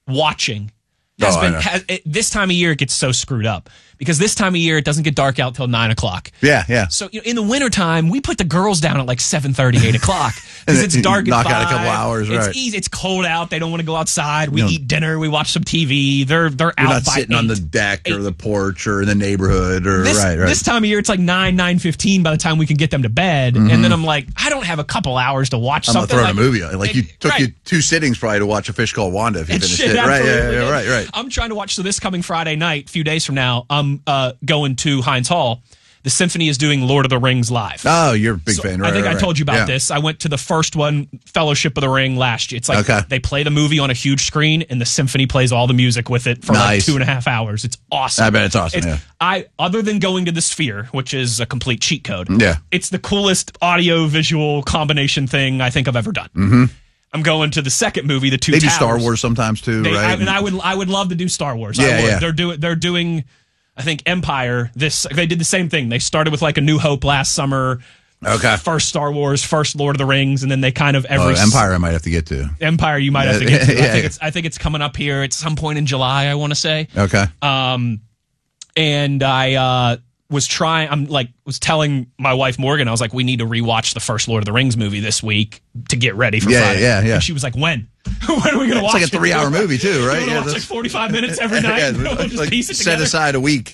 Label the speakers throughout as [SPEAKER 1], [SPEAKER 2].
[SPEAKER 1] watching this time of year it gets so screwed up because this time of year it doesn't get dark out till 9 o'clock.
[SPEAKER 2] Yeah.
[SPEAKER 1] So in the wintertime, we put the girls down at like 7:30, 8 o'clock because it's dark at 5.
[SPEAKER 2] Knock out a couple hours,
[SPEAKER 1] it's
[SPEAKER 2] right?
[SPEAKER 1] easy. It's cold out. They don't want to go outside. We eat dinner. We watch some TV. They're
[SPEAKER 2] You're
[SPEAKER 1] out
[SPEAKER 2] not
[SPEAKER 1] by
[SPEAKER 2] sitting
[SPEAKER 1] 8,
[SPEAKER 2] on the deck
[SPEAKER 1] 8.
[SPEAKER 2] or the porch or in the neighborhood or right.
[SPEAKER 1] This time of year, it's like 9:15 by the time we can get them to bed, and then I'm like, I don't have a couple hours to watch something.
[SPEAKER 2] I'm throwing a movie. Like you took you 2 sittings probably to watch A Fish Called Wanda if you finished it. Right, yeah, right.
[SPEAKER 1] I'm trying to watch. So this coming Friday night, a few days from now, I'm going to Heinz Hall. The Symphony is doing Lord of the Rings live.
[SPEAKER 2] Oh, you're a big fan, right?
[SPEAKER 1] I think I told you about this. I went to the first one, Fellowship of the Ring, last year. It's like they play the movie on a huge screen, and the Symphony plays all the music with it for like 2.5 hours. It's awesome.
[SPEAKER 2] I bet it's awesome.
[SPEAKER 1] Other than going to the Sphere, which is a complete cheat code, it's the coolest audio-visual combination thing I think I've ever done. Mm-hmm. I'm going to the second movie, The Two Towers.
[SPEAKER 2] They do Star Wars sometimes too, right?
[SPEAKER 1] I would love to do Star Wars.
[SPEAKER 2] Yeah.
[SPEAKER 1] They're doing. I think Empire. They did the same thing. They started with like A New Hope last summer.
[SPEAKER 2] Okay.
[SPEAKER 1] First Star Wars, first Lord of the Rings, and then they kind of
[SPEAKER 2] Empire. I might have to get to
[SPEAKER 1] Empire. You might have to get to. I think it's coming up here at some point in July. I want to say.
[SPEAKER 2] Okay.
[SPEAKER 1] And I was telling my wife Morgan, I was like, we need to rewatch the first Lord of the Rings movie this week to get ready for Friday.
[SPEAKER 2] Yeah.
[SPEAKER 1] And she was like, when? When are we going to watch it?
[SPEAKER 2] It's like a 3-hour movie too, right?
[SPEAKER 1] Watch like 45 minutes every night. Just piece it together.
[SPEAKER 2] Set aside a week.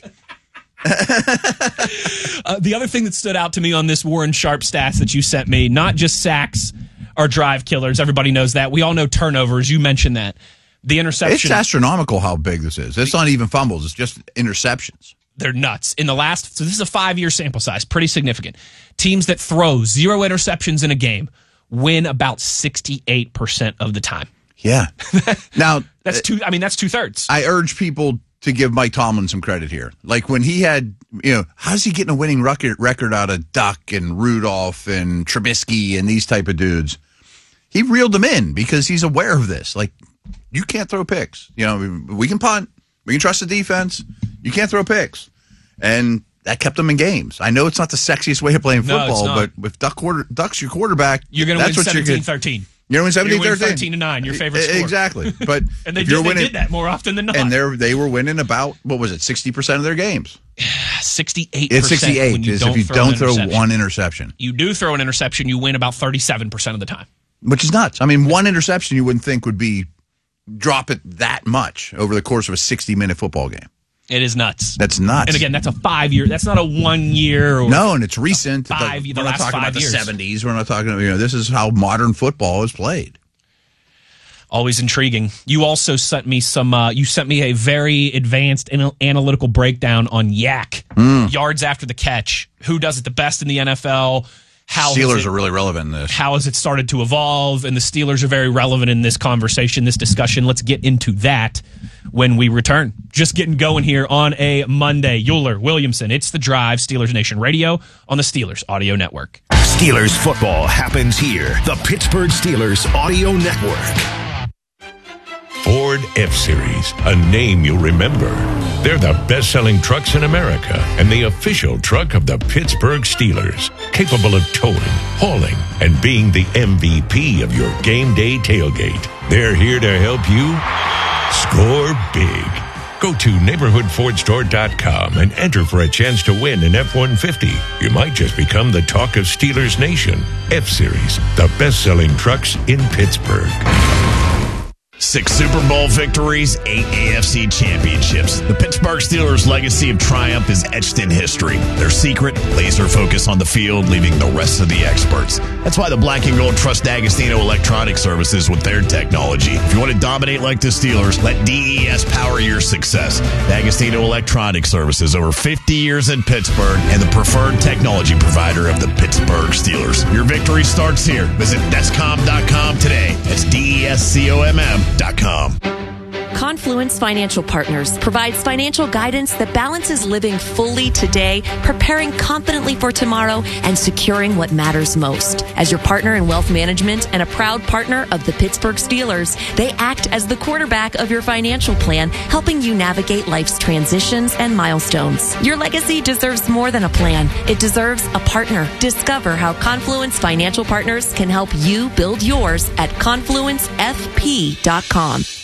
[SPEAKER 1] The other thing that stood out to me on this Warren Sharp stats that you sent me, not just sacks are drive killers. Everybody knows that. We all know turnovers. You mentioned that. The interception.
[SPEAKER 2] It's astronomical how big this is. It's not even fumbles. It's just interceptions.
[SPEAKER 1] They're nuts. So this is a 5-year sample size, pretty significant. Teams that throw 0 interceptions in a game win about 68% of the time.
[SPEAKER 2] Yeah. Now
[SPEAKER 1] that's 2/3.
[SPEAKER 2] I urge people to give Mike Tomlin some credit here. Like when he had, how's he getting a winning record out of Duck and Rudolph and Trubisky and these type of dudes? He reeled them in because he's aware of this. Like, you can't throw picks. We can punt. We can trust the defense. You can't throw picks. And that kept them in games. I know it's not the sexiest way of playing football, but if Duck's your quarterback,
[SPEAKER 1] you're going to win 17-13.
[SPEAKER 2] You're going to win
[SPEAKER 1] 17-13. 13-9, your favorite score.
[SPEAKER 2] Exactly. But
[SPEAKER 1] and they did that more often than not.
[SPEAKER 2] And they were winning about, 60% of their games?
[SPEAKER 1] 68%.
[SPEAKER 2] It's 68 is if you don't throw one interception.
[SPEAKER 1] You do throw an interception, you win about 37% of the time.
[SPEAKER 2] Which is nuts. I mean, one interception you wouldn't think would drop it that much over the course of a 60-minute football game.
[SPEAKER 1] It is nuts.
[SPEAKER 2] That's nuts.
[SPEAKER 1] And again, that's a 5-year. That's not a 1 year.
[SPEAKER 2] No, and it's recent.
[SPEAKER 1] We're not talking about
[SPEAKER 2] the 70s. We're not talking. This is how modern football is played.
[SPEAKER 1] Always intriguing. You also sent me some. You sent me a very advanced analytical breakdown on Yak yards after the catch. Who does it the best in the NFL?
[SPEAKER 2] Steelers are really relevant in this.
[SPEAKER 1] How has it started to evolve? And the Steelers are very relevant in this conversation, this discussion. Let's get into that when we return. Just getting going here on a Monday. Euler, Williamson, it's The Drive, Steelers Nation Radio on the Steelers Audio Network.
[SPEAKER 3] Steelers football happens here. The Pittsburgh Steelers Audio Network.
[SPEAKER 4] Ford F-Series, a name you'll remember. They're the best-selling trucks in America and the official truck of the Pittsburgh Steelers, capable of towing, hauling, and being the MVP of your game day tailgate. They're here to help you score big. Go to neighborhoodfordstore.com and enter for a chance to win an F-150. You might just become the talk of Steelers Nation. F-Series, the best-selling trucks in Pittsburgh.
[SPEAKER 5] 6 Super Bowl victories, 8 AFC championships. The Pittsburgh Steelers' legacy of triumph is etched in history. Their secret, laser focus on the field, leaving the rest of the experts. That's why the Black and Gold trust D'Agostino Electronic Services with their technology. If you want to dominate like the Steelers, let DES power your success. D'Agostino Electronic Services, over 50 years in Pittsburgh, and the preferred technology provider of the Pittsburgh Steelers. Your victory starts here. Visit Descom.com today. That's DESCOMM.com.
[SPEAKER 6] Confluence Financial Partners provides financial guidance that balances living fully today, preparing confidently for tomorrow, and securing what matters most. As your partner in wealth management and a proud partner of the Pittsburgh Steelers, they act as the quarterback of your financial plan, helping you navigate life's transitions and milestones. Your legacy deserves more than a plan. It deserves a partner. Discover how Confluence Financial Partners can help you build yours at confluencefp.com.